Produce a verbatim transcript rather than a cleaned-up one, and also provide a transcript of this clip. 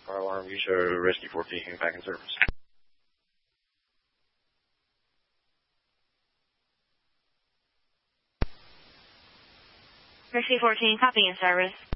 Fire alarm, you show Rescue fourteen back in service. Rescue fourteen, copy in service.